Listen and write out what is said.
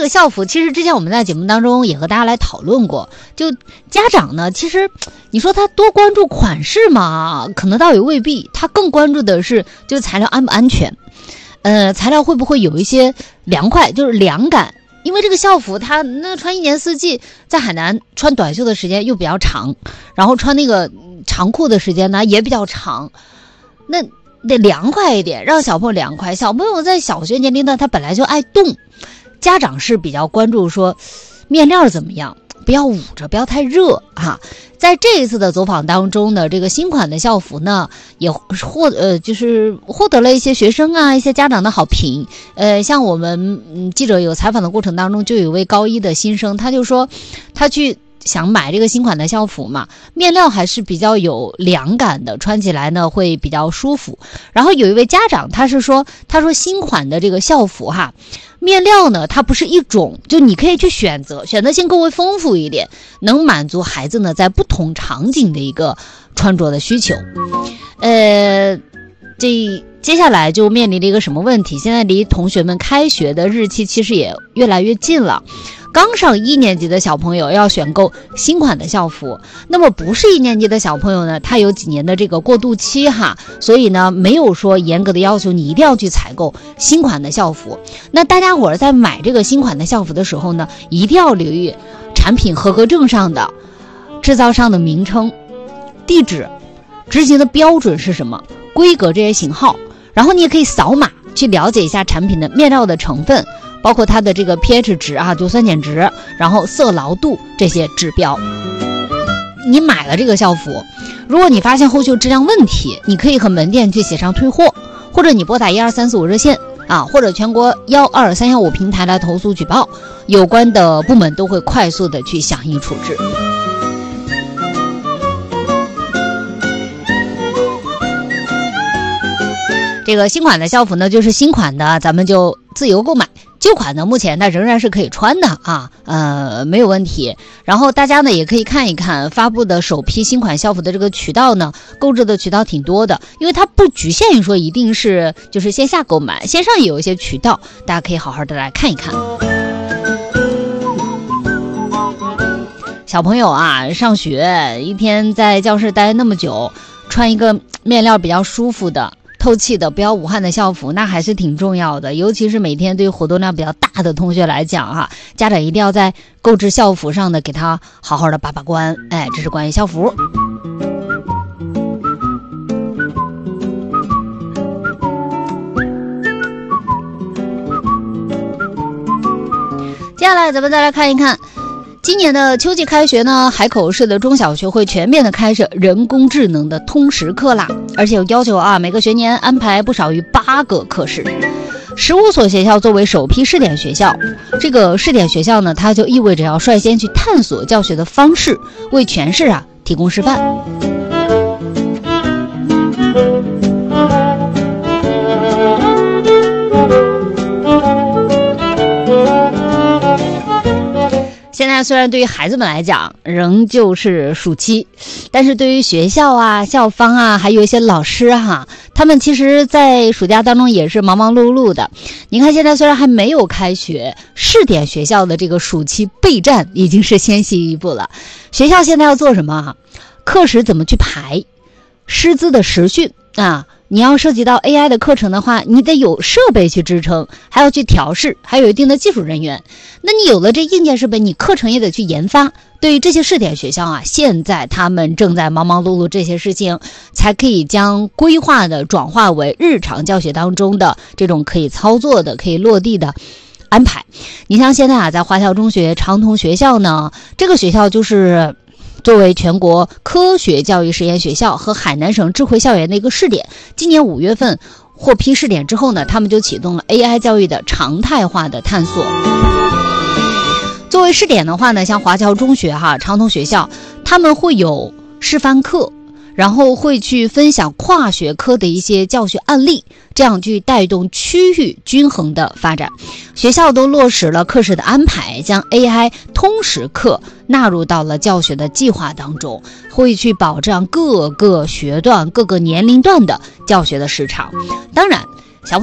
个校服，其实之前我们在节目当中也和大家来讨论过，就家长呢，其实你说他多关注款式嘛，可能倒也未必，他更关注的是就是材料安不安全，材料会不会有一些凉快，就是凉感。因为这个校服它那穿一年四季，在海南穿短袖的时间又比较长，然后穿那个长裤的时间呢也比较长，那得凉快一点，让小朋友凉快。小朋友在小学年龄段他本来就爱动，家长是比较关注说面料怎么样，不要捂着，不要太热啊。在这一次的走访当中呢，这个新款的校服呢也就是获得了一些学生啊、一些家长的好评。像我们记者有采访的过程当中，就有一位高一的新生，他就说他去想买这个新款的校服嘛，面料还是比较有凉感的，穿起来呢会比较舒服。然后有一位家长他说新款的这个校服哈，面料呢它不是一种，就你可以去选择性更为丰富一点，能满足孩子呢在不同场景的一个穿着的需求。接下来就面临了一个什么问题？现在离同学们开学的日期其实也越来越近了。刚上1年级的小朋友要选购新款的校服，那么不是1年级的小朋友呢，他有几年的这个过渡期哈，所以呢没有说严格的要求你一定要去采购新款的校服。那大家伙在买这个新款的校服的时候呢，一定要留意产品合格证上的制造商的名称、地址、执行的标准是什么、规格这些型号，然后你也可以扫码去了解一下产品的面料的成分，包括它的这个 pH 值啊，就酸碱值，然后色牢度这些指标。你买了这个校服，如果你发现后续质量问题，你可以和门店去协商退货，或者你拨打12345热线啊，或者全国12315平台来投诉举报，有关的部门都会快速的去响应处置。这个新款的校服呢，就是新款的，咱们就自由购买。旧款呢，目前它仍然是可以穿的啊，没有问题。然后大家呢也可以看一看发布的首批新款校服的这个渠道呢，购置的渠道挺多的，因为它不局限于说一定是就是线下购买，线上也有一些渠道，大家可以好好的来看一看。小朋友啊，上学一天在教室待那么久，穿一个面料比较舒服的、透气的、不要捂汗的校服，那还是挺重要的。尤其是每天对于活动量比较大的同学来讲哈，家长一定要在购置校服上的给他好好的把关。这是关于校服。接下来咱们再来看一看今年的秋季开学呢，海口市的中小学会全面的开设人工智能的通识课啦，而且有要求啊，每个学年安排不少于8个课时。15所学校作为首批试点学校，这个试点学校呢，它就意味着要率先去探索教学的方式，为全市提供示范。现在虽然对于孩子们来讲仍旧是暑期，但是对于学校啊、校方啊，还有一些老师他们其实在暑假当中也是忙忙碌碌的。你看现在虽然还没有开学，试点学校的这个暑期备战已经是先行一步了。学校现在要做什么课时怎么去排，师资的实训你要涉及到 AI 的课程的话，你得有设备去支撑，还要去调试，还有一定的技术人员。那你有了这硬件设备，你课程也得去研发。对于这些试点学校现在他们正在忙忙碌碌这些事情，才可以将规划的转化为日常教学当中的这种可以操作的、可以落地的安排。你像现在在华侨中学长通学校呢，这个学校就是作为全国科学教育实验学校和海南省智慧校园的一个试点，今年5月份获批试点之后呢，他们就启动了 AI 教育的常态化的探索。作为试点的话呢，像华侨中学长通学校，他们会有示范课，然后会去分享跨学科的一些教学案例，这样去带动区域均衡的发展。学校都落实了课时的安排，将 AI 通识课纳入到了教学的计划当中，会去保障各个学段、各个年龄段的教学的时长。当然